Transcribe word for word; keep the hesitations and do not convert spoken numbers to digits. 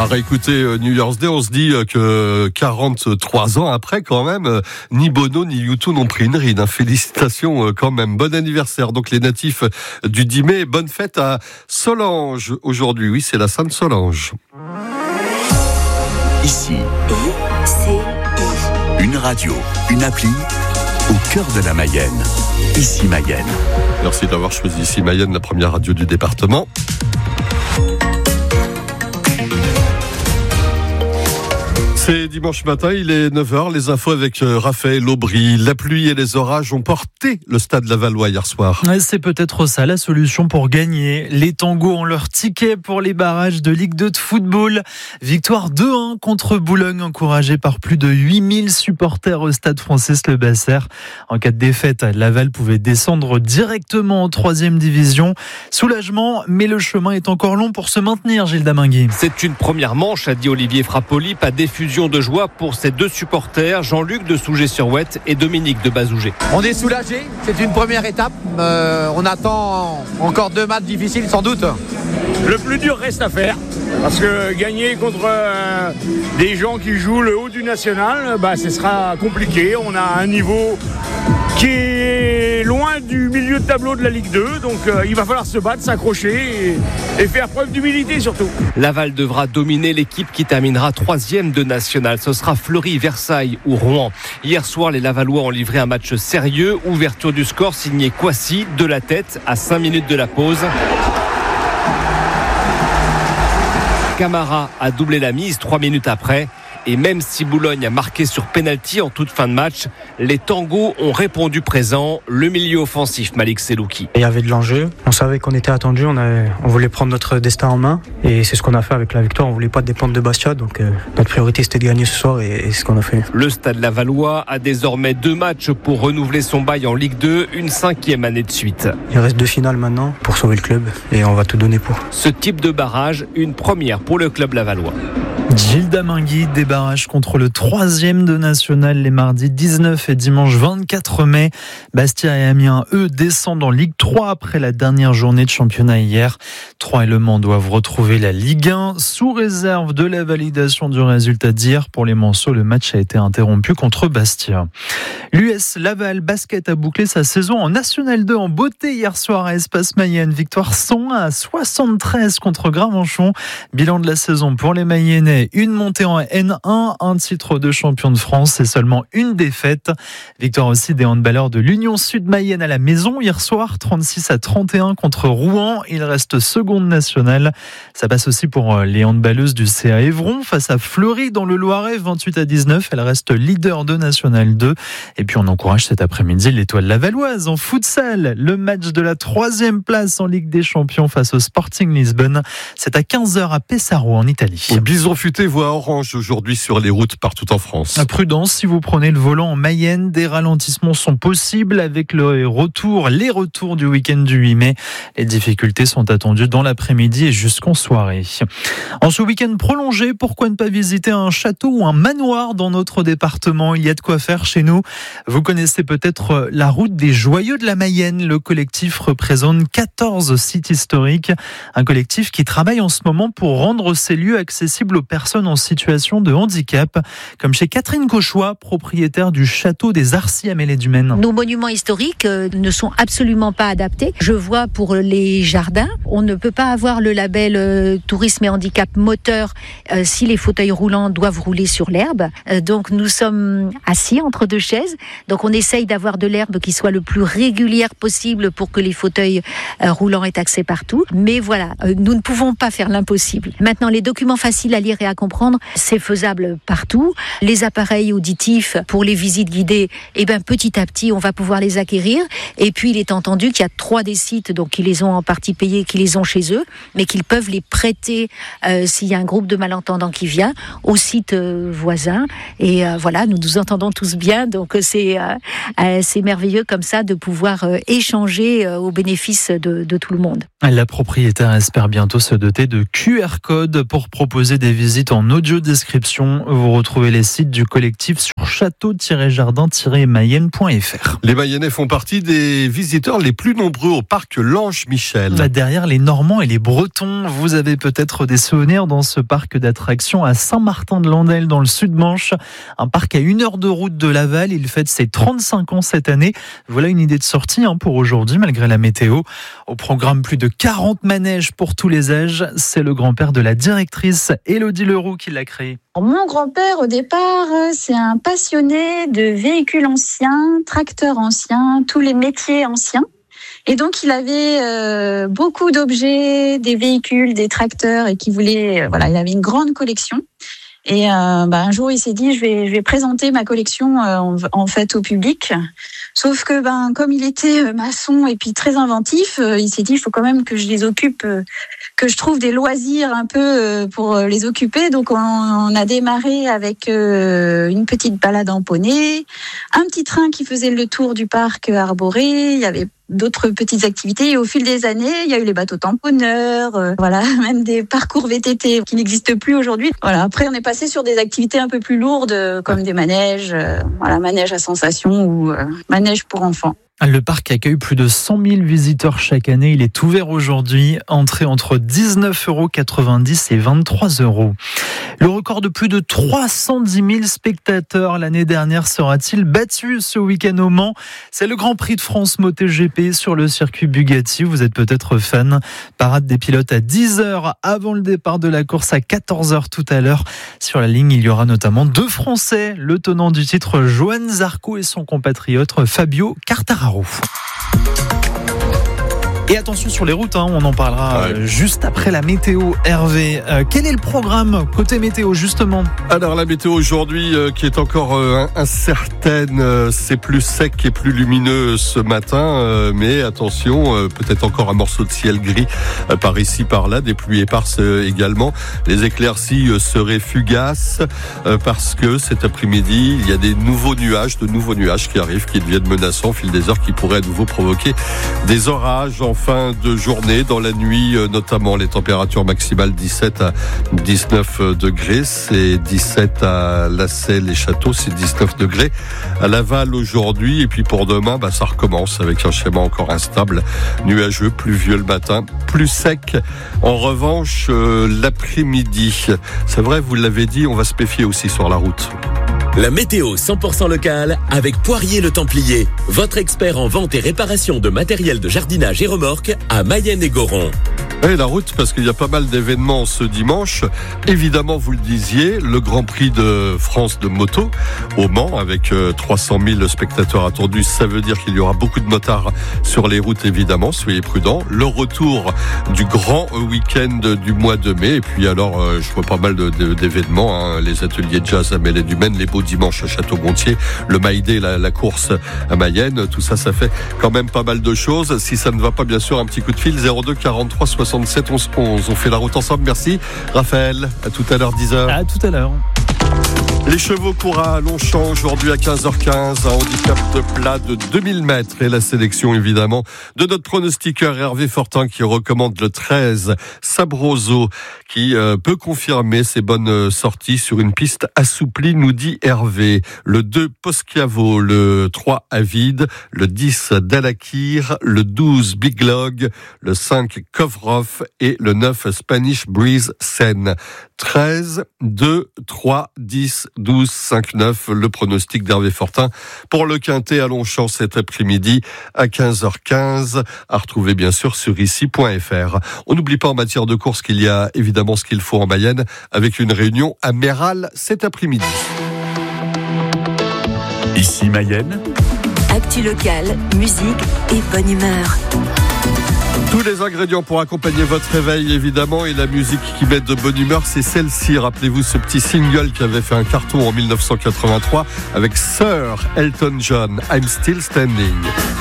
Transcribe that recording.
À réécouter New Year's Day, on se dit que quarante-trois ans après, quand même, ni Bono ni U deux n'ont pris une ride. Félicitations quand même. Bon anniversaire. Donc les natifs du dix mai. Bonne fête à Solange aujourd'hui. Oui, c'est la Sainte Solange. Ici, I C I. Une radio, une appli au cœur de la Mayenne. Ici Mayenne. Merci d'avoir choisi Ici Mayenne, la première radio du département. C'est dimanche matin, il est neuf heures, les infos avec Raphaël Aubry. La pluie et les orages ont porté le stade Lavallois hier soir. C'est peut-être ça la solution pour gagner. Les Tangos ont leur ticket pour les barrages de Ligue deux de football. Victoire deux un contre Boulogne, encouragée par plus de huit mille supporters au stade Francis Le Basser. En cas de défaite, Laval pouvait descendre directement en troisième division. Soulagement, mais le chemin est encore long pour se maintenir, Gilles Damingui. C'est une première manche, a dit Olivier Frappoli, pas d'effusion de joie pour ces deux supporters, Jean-Luc de Sougé-sur-Ouette et Dominique de Bazougé. On est soulagés, c'est une première étape. Euh, on attend encore deux matchs difficiles sans doute. Le plus dur reste à faire, parce que gagner contre euh, des gens qui jouent le haut du national, bah, ce sera compliqué. On a un niveau qui est loin du milieu de tableau de la Ligue deux, donc euh, il va falloir se battre, s'accrocher et, et faire preuve d'humilité surtout. Laval devra dominer l'équipe qui terminera troisième de national. Ce sera Fleury, Versailles ou Rouen. Hier soir, les Lavallois ont livré un match sérieux. Ouverture du score signé Kwasi de la tête à cinq minutes de la pause. Camara a doublé la mise trois minutes après. Et même si Boulogne a marqué sur pénalty en toute fin de match, les Tangos ont répondu présent. Le milieu offensif, Malik Selouki. Il y avait de l'enjeu. On savait qu'on était attendu. On, avait, on voulait prendre notre destin en main. Et c'est ce qu'on a fait avec la victoire. On voulait pas dépendre de Bastia. Donc euh, notre priorité, c'était de gagner ce soir. Et, et c'est ce qu'on a fait. Le Stade Lavallois a désormais deux matchs pour renouveler son bail en Ligue deux. Une cinquième année de suite. Il reste deux finales maintenant pour sauver le club. Et on va tout donner pour. Ce type de barrage, une première pour le club lavallois. Gilles Damingui, des barrages contre le troisième de national les mardis dix-neuf et dimanche vingt-quatre mai. Bastia et Amiens, eux, descendent en Ligue trois après la dernière journée de championnat hier. Troyes et Le Mans doivent retrouver la Ligue un sous réserve de la validation du résultat d'hier. Pour les Manceaux, le match a été interrompu contre Bastia. L'U S Laval Basket a bouclé sa saison en National deux en beauté hier soir à Espace Mayenne. Victoire cent un à soixante-treize contre Gravenchon. Bilan de la saison pour les Mayennais. Une montée en N un, un titre de champion de France et seulement une défaite. Victoire aussi des handballeurs de l'Union Sud Mayenne à la maison hier soir, trente-six à trente et un contre Rouen. Il reste seconde nationale. Ça passe aussi pour les handballeuses du C A Évron face à Fleury dans le Loiret, vingt-huit à dix-neuf. Elle reste leader de National deux. Et puis on encourage cet après-midi l'Étoile lavalloise en futsal. Le match de la troisième place en Ligue des Champions face au Sporting Lisbonne. C'est à quinze heures à Pesaro en Italie. Au Bison Futé voie orange aujourd'hui sur les routes partout en France. Prudence, si vous prenez le volant en Mayenne, des ralentissements sont possibles avec le retour, les retours du week-end du huit mai. Les difficultés sont attendues dans l'après-midi et jusqu'en soirée. En ce week-end prolongé, pourquoi ne pas visiter un château ou un manoir dans notre département? Il y a de quoi faire chez nous. Vous connaissez peut-être la route des Joyeux de la Mayenne. Le collectif représente quatorze sites historiques. Un collectif qui travaille en ce moment pour rendre ces lieux accessibles aux personnes en situation de handicap, comme chez Catherine Cauchois, propriétaire du château des Arcis à Mêlée-du-Maine. Nos monuments historiques ne sont absolument pas adaptés. Je vois pour les jardins, on ne peut pas avoir le label euh, tourisme et handicap moteur euh, si les fauteuils roulants doivent rouler sur l'herbe. Euh, donc nous sommes assis entre deux chaises. Donc on essaye d'avoir de l'herbe qui soit le plus régulière possible pour que les fauteuils euh, roulants aient accès partout. Mais voilà, euh, nous ne pouvons pas faire l'impossible. Maintenant, les documents faciles à lire et à comprendre, c'est faisable partout. Les appareils auditifs pour les visites guidées, eh ben, petit à petit, on va pouvoir les acquérir. Et puis, il est entendu qu'il y a trois des sites donc, qui les ont en partie payés, qui les ont chez eux, mais qu'ils peuvent les prêter euh, s'il y a un groupe de malentendants qui vient au site euh, voisin. Et euh, voilà, nous nous entendons tous bien. Donc, c'est, euh, euh, c'est merveilleux comme ça de pouvoir euh, échanger euh, au bénéfice de, de tout le monde. La propriétaire espère bientôt se doter de Q R code pour proposer des visites dites en audio description. Vous retrouvez les sites du collectif sur château tiret jardin tiret mayenne point f r. Les Mayennais font partie des visiteurs les plus nombreux au parc Lange Michel. Derrière les Normands et les Bretons, vous avez peut-être des souvenirs dans ce parc d'attractions à Saint-Martin-de-Landelle dans le Sud-Manche. Un parc à une heure de route de Laval. Il fête ses trente-cinq ans cette année. Voilà une idée de sortie hein, pour aujourd'hui malgré la météo. Au programme, plus de quarante manèges pour tous les âges. C'est le grand-père de la directrice Élodie Leroux qui l'a créé. Mon grand-père, au départ, c'est un passionné de véhicules anciens, tracteurs anciens, tous les métiers anciens. Et donc, il avait euh, beaucoup d'objets, des véhicules, des tracteurs, et qui voulait, euh, voilà, il avait une grande collection. Et euh, bah, un jour, il s'est dit, je vais, je vais présenter ma collection euh, en, en fait au public. Sauf que, ben, comme il était maçon et puis très inventif, euh, il s'est dit, il faut quand même que je les occupe, euh, que je trouve des loisirs un peu euh, pour les occuper. Donc, on, on a démarré avec euh, une petite balade en poney, un petit train qui faisait le tour du parc arboré. Il y avait d'autres petites activités et au fil des années, il y a eu les bateaux tamponneurs, euh, voilà, même des parcours V T T qui n'existent plus aujourd'hui. Voilà, après on est passé sur des activités un peu plus lourdes comme des manèges, euh, voilà, manège à sensation ou euh, manège pour enfants. Le parc accueille plus de cent mille visiteurs chaque année. Il est ouvert aujourd'hui. Entrée entre dix-neuf euros quatre-vingt-dix et vingt-trois euros. Le record de plus de trois cent dix mille spectateurs l'année dernière sera-t-il battu ce week-end au Mans? C'est le Grand Prix de France MotoGP sur le circuit Bugatti. Vous êtes peut-être fan. Parade des pilotes à dix heures avant le départ de la course à quatorze heures tout à l'heure. Sur la ligne, il y aura notamment deux Français. Le tenant du titre, Johan Zarco, et son compatriote Fabio Quartararo. Et attention sur les routes, hein, on en parlera ouais. juste après la météo. Hervé, euh, quel est le programme côté météo justement? Alors la météo aujourd'hui euh, qui est encore euh, incertaine, euh, c'est plus sec et plus lumineux ce matin, euh, mais attention, euh, peut-être encore un morceau de ciel gris euh, par ici, par là, des pluies éparses euh, également. Les éclaircies euh, seraient fugaces euh, parce que cet après-midi, il y a des nouveaux nuages, de nouveaux nuages qui arrivent, qui deviennent menaçants au fil des heures, qui pourraient à nouveau provoquer des orages en fin de journée, dans la nuit notamment. Les températures maximales dix-sept à dix-neuf degrés, c'est dix-sept à La Selle et Château, c'est dix-neuf degrés à Laval aujourd'hui, et puis pour demain bah, ça recommence avec un schéma encore instable, nuageux, pluvieux le matin, plus sec en revanche euh, l'après-midi. C'est vrai, vous l'avez dit, on va se méfier aussi sur la route. La météo cent pour cent locale avec Poirier le Templier, votre expert en vente et réparation de matériel de jardinage et remorques à Mayenne et Goron. Et la route, parce qu'il y a pas mal d'événements ce dimanche. Évidemment, vous le disiez, le Grand Prix de France de moto au Mans avec trois cent mille spectateurs attendus. Ça veut dire qu'il y aura beaucoup de motards sur les routes, évidemment. Soyez prudents. Le retour du grand week-end du mois de mai. Et puis alors, euh, je vois pas mal de, de, d'événements. Hein. Les ateliers de jazz à Mêlée-du-Maine, les beaux dimanches à Château-Gontier, le Maïdé, la, la course à Mayenne. Tout ça, ça fait quand même pas mal de choses. Si ça ne va pas, bien sûr, un petit coup de fil, zéro deux quarante-trois soixante-sept onze onze. On fait la route ensemble. Merci Raphaël. À tout à l'heure, dix heures. À tout à l'heure. Les chevaux courent à Longchamp aujourd'hui à quinze heures quinze, un handicap de plat de deux mille mètres et la sélection évidemment de notre pronostiqueur Hervé Fortin qui recommande le treize Sabroso qui euh, peut confirmer ses bonnes sorties sur une piste assouplie, nous dit Hervé. Le deux Poschiavo, le trois Avide, le dix Dalakir, le douze Big Log, le cinq Kovrov et le neuf Spanish Breeze Seine. treize, deux, trois, dix, douze, cinq, neuf, le pronostic d'Hervé Fortin pour le Quintet à Longchamp cet après-midi à quinze heures quinze, à retrouver bien sûr sur ici point f r. On n'oublie pas en matière de course qu'il y a évidemment ce qu'il faut en Mayenne avec une réunion à Méral cet après-midi. Ici Mayenne. Actu locale, musique et bonne humeur. Tous les ingrédients pour accompagner votre réveil, évidemment, et la musique qui met de bonne humeur, c'est celle-ci. Rappelez-vous ce petit single qui avait fait un carton en dix-neuf cent quatre-vingt-trois avec Sir Elton John, I'm Still Standing.